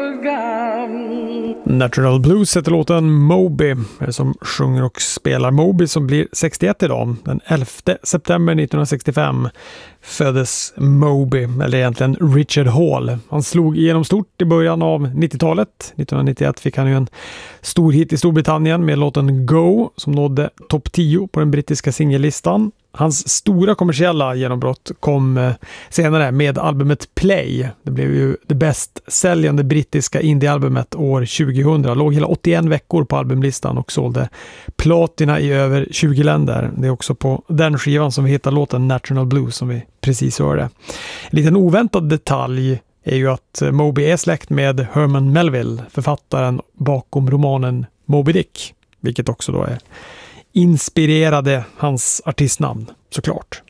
Natural Blues heter låten Moby, som sjunger och spelar. Moby som blir 61 idag. Den 11 september 1965 föddes Moby, eller egentligen Richard Hall. Han slog igenom stort i början av 90-talet. 1991 fick han ju en stor hit i Storbritannien med låten Go som nådde topp 10 på den brittiska singellistan. Hans stora kommersiella genombrott kom senare med albumet Play. Det blev ju det bäst säljande brittiska indiealbumet år 2000. Låg hela 81 veckor på albumlistan och sålde platina i över 20 länder. Det är också på den skivan som vi hittar låten Natural Blues som vi precis hörde. En liten oväntad detalj är ju att Moby är släkt med Herman Melville, författaren bakom romanen Moby Dick, vilket också då är inspirerade hans artistnamn, såklart.